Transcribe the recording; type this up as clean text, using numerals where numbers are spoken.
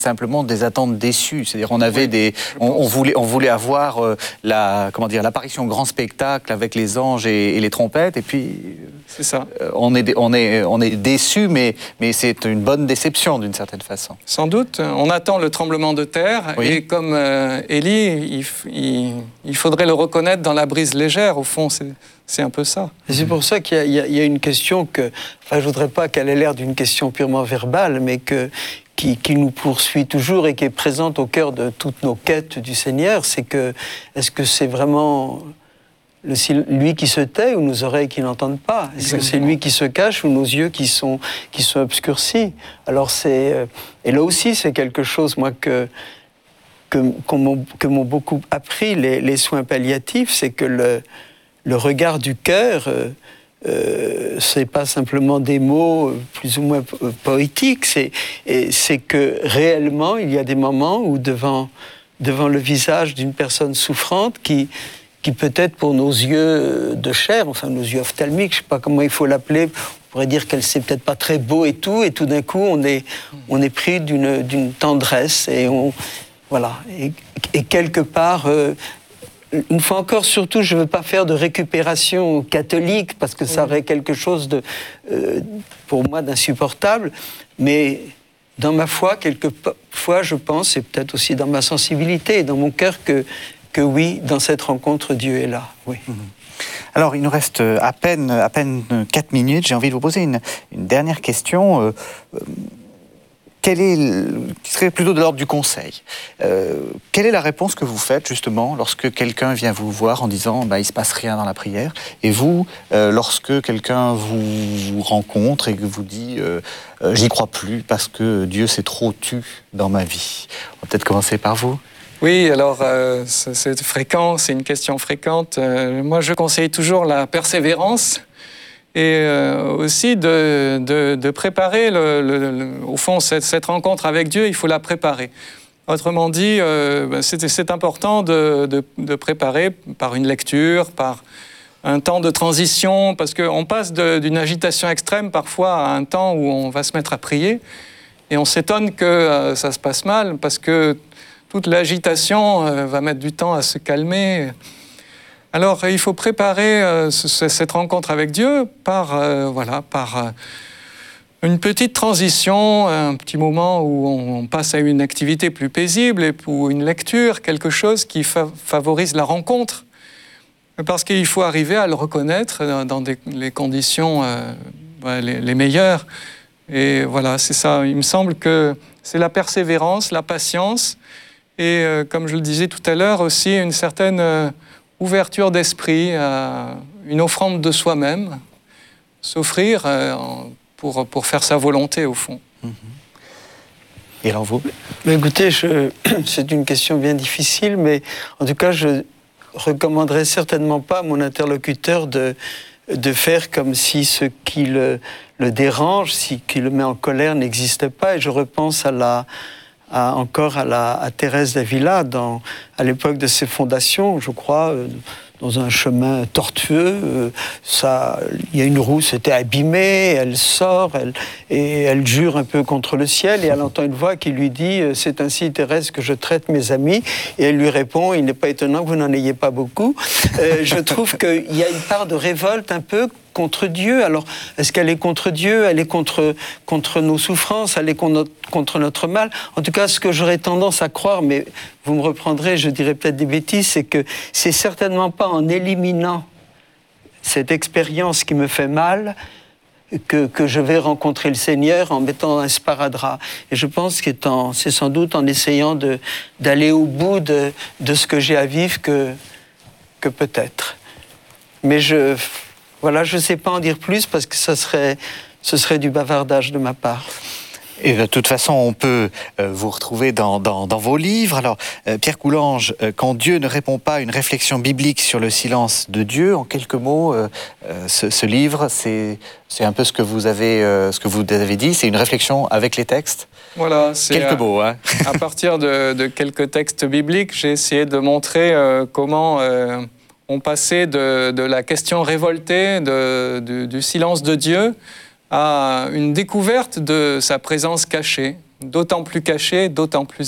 simplement des attentes déçues. C'est-à-dire, on voulait avoir l'apparition grand spectacle avec les anges et les trompettes, et puis c'est ça. On est déçu, mais c'est une bonne déception d'une certaine façon. Sans doute. On attend le tremblement de terre, oui. Et comme Élie, il faudrait le reconnaître dans la brise légère. Au fond, c'est un peu ça. Et c'est pour ça qu'il y a une question que, je ne voudrais pas qu'elle ait l'air d'une question purement verbale, mais qui nous poursuit toujours et qui est présente au cœur de toutes nos quêtes du Seigneur, c'est que, est-ce que c'est vraiment lui qui se tait ou nos oreilles qui n'entendent pas? Est-ce que c'est lui qui se cache ou nos yeux qui sont obscurcis? Alors et là aussi c'est quelque chose, moi, que m'ont beaucoup appris les soins palliatifs, c'est que le regard du cœur, c'est pas simplement des mots plus ou moins poétiques, c'est que réellement il y a des moments où devant le visage d'une personne souffrante qui peut-être pour nos yeux de chair, enfin nos yeux ophtalmiques, je sais pas comment il faut l'appeler, on pourrait dire qu'elle c'est peut-être pas très beau et tout d'un coup on est pris d'une tendresse et et quelque part. Une fois encore, surtout, je ne veux pas faire de récupération catholique, parce que ça aurait quelque chose pour moi, d'insupportable. Mais dans ma foi, quelquefois, je pense, et peut-être aussi dans ma sensibilité et dans mon cœur, que oui, dans cette rencontre, Dieu est là. Oui. Alors, il nous reste à peine 4 minutes. J'ai envie de vous poser une dernière question. Qui serait plutôt de l'ordre du conseil. Quelle est la réponse que vous faites, justement, lorsque quelqu'un vient vous voir en disant « il ne se passe rien dans la prière » et vous, lorsque quelqu'un vous rencontre et que vous dit « j'y crois plus parce que Dieu s'est trop tu dans ma vie ». On va peut-être commencer par vous. Oui, alors c'est fréquent, c'est une question fréquente. Moi, je conseille toujours la persévérance. Et aussi de préparer, au fond, cette rencontre avec Dieu, il faut la préparer. Autrement dit, c'est important de préparer par une lecture, par un temps de transition, parce qu'on passe d'une agitation extrême parfois à un temps où on va se mettre à prier, et on s'étonne que ça se passe mal, parce que toute l'agitation va mettre du temps à se calmer. Alors, il faut préparer cette rencontre avec Dieu par une petite transition, un petit moment où on passe à une activité plus paisible et pour une lecture, quelque chose qui favorise la rencontre. Parce qu'il faut arriver à le reconnaître dans les conditions les meilleures. Et voilà, c'est ça. Il me semble que c'est la persévérance, la patience et, comme je le disais tout à l'heure, aussi une certaine ouverture d'esprit, une offrande de soi-même, s'offrir pour faire sa volonté, au fond. Et alors vous ? Mais écoutez, c'est une question bien difficile, mais en tout cas, je recommanderais certainement pas à mon interlocuteur de faire comme si ce qui le dérange, qui le met en colère, n'existait pas. Et je repense encore à Thérèse d'Avila, à l'époque de ses fondations, je crois, dans un chemin tortueux. Il y a une roue, c'était abîmé, elle sort, et elle jure un peu contre le ciel, et elle entend une voix qui lui dit « C'est ainsi, Thérèse, que je traite mes amis », et elle lui répond « Il n'est pas étonnant que vous n'en ayez pas beaucoup ». Je trouve qu'il y a une part de révolte un peu contre Dieu. Alors, est-ce qu'elle est contre Dieu? Elle est contre nos souffrances, elle est contre notre mal. En tout cas, ce que j'aurais tendance à croire, mais vous me reprendrez, je dirais peut-être des bêtises, c'est que c'est certainement pas en éliminant cette expérience qui me fait mal que je vais rencontrer le Seigneur en mettant un sparadrap. Et je pense que c'est sans doute en essayant d'aller au bout de ce que j'ai à vivre que peut-être. Mais je ne sais pas en dire plus parce que ce serait du bavardage de ma part. Et de toute façon, on peut vous retrouver dans vos livres. Alors, Pierre Coulanges, quand Dieu ne répond pas à une réflexion biblique sur le silence de Dieu, en quelques mots, ce livre, c'est un peu ce que vous avez dit, c'est une réflexion avec les textes. Voilà, c'est quelques mots. Hein. À partir de quelques textes bibliques, j'ai essayé de montrer comment on passait de la question révoltée du silence de Dieu à une découverte de sa présence cachée, d'autant plus caché, d'autant plus